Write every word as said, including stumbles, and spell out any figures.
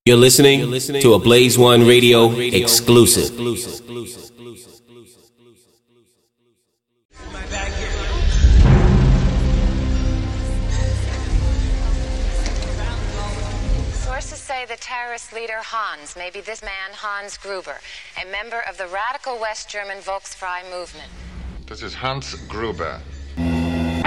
You're listening to a Blaze One Radio exclusive. Sources say the terrorist leader Hans may be this man, Hans Gruber, a member of the radical West German Volksfrei movement. Das ist Hans Gruber.